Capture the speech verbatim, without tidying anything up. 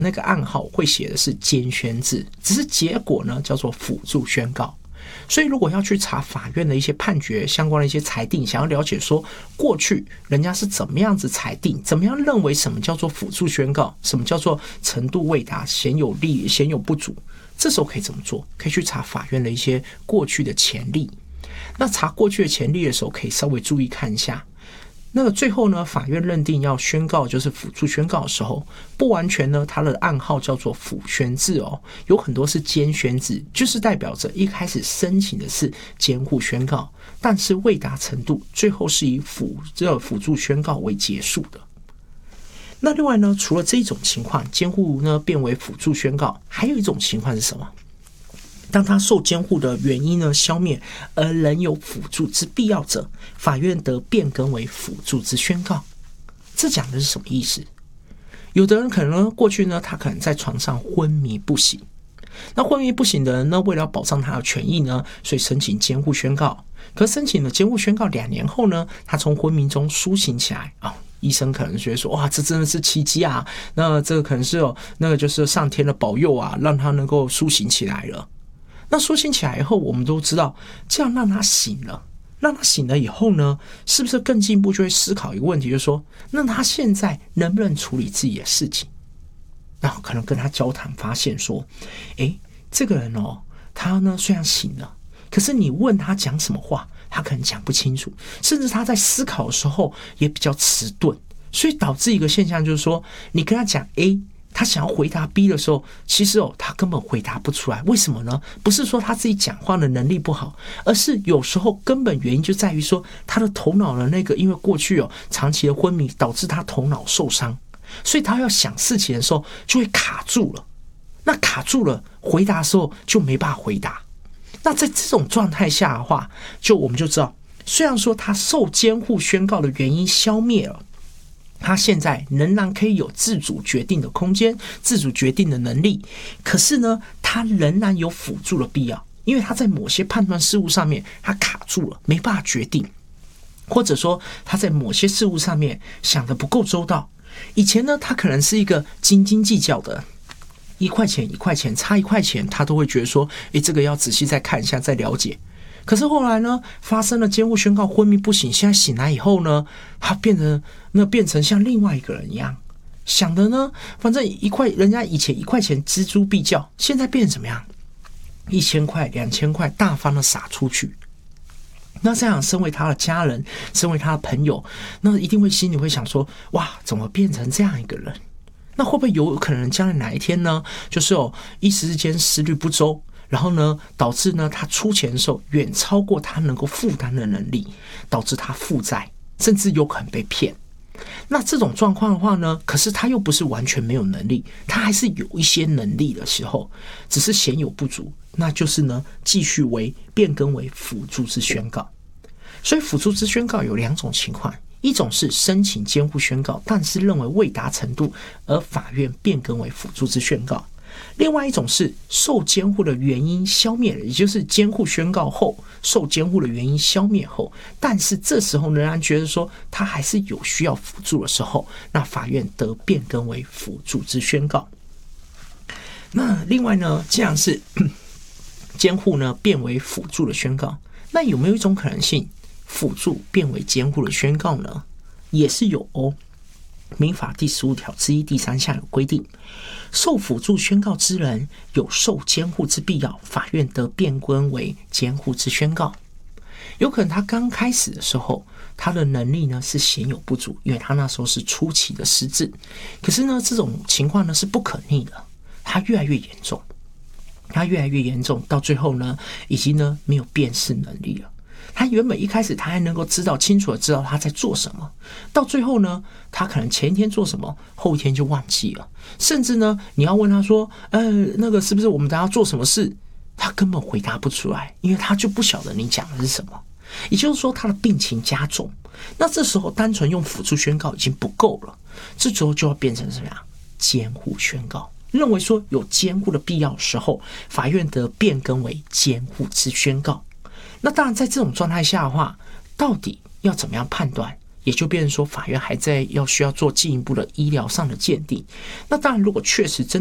那个暗号会写的是监宣字，只是结果呢叫做辅助宣告。所以如果要去查法院的一些判决相关的一些裁定，想要了解说过去人家是怎么样子裁定，怎么样认为什么叫做辅助宣告，什么叫做程度未达，显有利显有不足，这时候可以怎么做？可以去查法院的一些过去的前例。那查过去的前例的时候，可以稍微注意看一下，那个最后呢，法院认定要宣告就是辅助宣告的时候，不完全呢，它的暗号叫做辅宣字哦，有很多是监宣字，就是代表着一开始申请的是监护宣告，但是未达程度，最后是以辅这辅助宣告为结束的。那另外呢，除了这一种情况，监护呢变为辅助宣告，还有一种情况是什么？当他受监护的原因呢消灭，而仍有辅助之必要者，法院得变更为辅助之宣告。这讲的是什么意思？有的人可能过去呢，他可能在床上昏迷不醒，那昏迷不醒的人呢，为了保障他的权益呢，所以申请监护宣告。可申请了监护宣告两年后呢，他从昏迷中苏醒起来啊、哦，医生可能觉得说，哇，这真的是奇迹啊！那这个可能是哦，那个就是上天的保佑啊，让他能够苏醒起来了。那苏醒起来以后，我们都知道，这样让他醒了，让他醒了以后呢，是不是更进一步就会思考一个问题，就是说，那他现在能不能处理自己的事情？然后可能跟他交谈，发现说，诶，这个人哦，他呢虽然醒了，可是你问他讲什么话，他可能讲不清楚，甚至他在思考的时候也比较迟钝，所以导致一个现象就是说，你跟他讲 A。他想要回答 B 的时候，其实哦，他根本回答不出来。为什么呢？不是说他自己讲话的能力不好，而是有时候根本原因就在于说，他的头脑的那个，因为过去哦长期的昏迷，导致他头脑受伤，所以他要想事情的时候就会卡住了。那卡住了，回答的时候就没办法回答。那在这种状态下的话，就我们就知道，虽然说他受监护宣告的原因消灭了。他现在仍然可以有自主决定的空间，自主决定的能力，可是呢，他仍然有辅助的必要，因为他在某些判断事务上面他卡住了，没办法决定，或者说他在某些事务上面想得不够周到。以前呢，他可能是一个斤斤计较的，一块钱一块钱差一块钱，他都会觉得说，诶，这个要仔细再看一下，再了解。可是后来呢，发生了监护宣告昏迷不醒，现在醒来以后呢，他变成那变成像另外一个人一样想的呢，反正一块人家以前一块钱锱铢必较，现在变成怎么样？一千块、两千块大方的撒出去。那这样，身为他的家人，身为他的朋友，那一定会心里会想说：哇，怎么变成这样一个人？那会不会有可能将来哪一天呢？就是哦，一时之间思虑不周。然后呢，导致呢他出钱的时候远超过他能够负担的能力，导致他负债，甚至有可能被骗。那这种状况的话呢，可是他又不是完全没有能力，他还是有一些能力的时候，只是显有不足，那就是呢继续为变更为辅助之宣告。所以辅助之宣告有两种情况，一种是申请监护宣告，但是认为未达程度，而法院变更为辅助之宣告。另外一种是受监护的原因消灭了，也就是监护宣告后受监护的原因消灭后，但是这时候仍然觉得说他还是有需要辅助的时候，那法院得变更为辅助之宣告。那另外呢，既然是监护呢变为辅助的宣告，那有没有一种可能性辅助变为监护的宣告呢？也是有哦。民法第十五条之一第三项有规定，受辅助宣告之人有受监护之必要，法院得变更为监护之宣告。有可能他刚开始的时候，他的能力呢是显有不足，因为他那时候是初期的失智。可是呢，这种情况呢是不可逆的，他越来越严重，他越来越严重，到最后呢，已经呢没有辨识能力了。他原本一开始他还能够知道清楚的知道他在做什么，到最后呢，他可能前一天做什么，后一天就忘记了，甚至呢，你要问他说，呃，那个是不是我们等下做什么事，他根本回答不出来，因为他就不晓得你讲的是什么。也就是说，他的病情加重，那这时候单纯用辅助宣告已经不够了，这时候就要变成什么样？监护宣告，认为说有监护的必要的时候，法院得变更为监护之宣告。那当然，在这种状态下的话，到底要怎么样判断也就变成说法院还在要需要做进一步的医疗上的鉴定。那当然，如果确实真